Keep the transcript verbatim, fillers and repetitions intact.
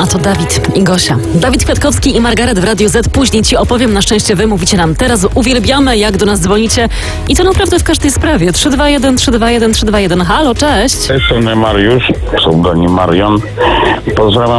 to Dawid i Gosia. Dawid Kwiatkowski i Margaret w Radiu Z. Później ci opowiem. Na szczęście wy mówicie nam teraz. Uwielbiamy, jak do nas dzwonicie. I to naprawdę w każdej sprawie. trzy dwa jeden, trzy dwa jeden, trzy dwa jeden. Halo, cześć. Jestem Mariusz, pseudonim Marion. Pozdrawiam